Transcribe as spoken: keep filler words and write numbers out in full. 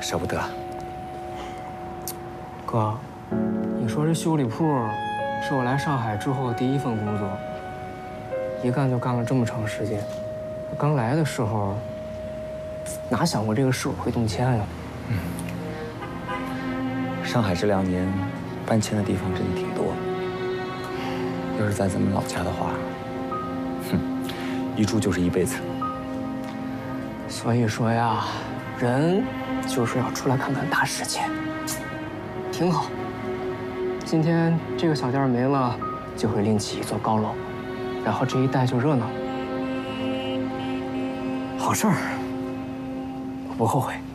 舍不得。 哥，你说这修理铺是我来上海之后第一份工作，一干就干了这么长时间。刚来的时候，哪想过这个市委会动迁呀？ 嗯。上海这两年搬迁的地方真的挺多。要是在咱们老家的话，哼，一住就是一辈子。 所以说呀，人就是要出来看看大世界，挺好。今天这个小店没了，就会另起一座高楼，然后这一带就热闹。好事儿，我不后悔。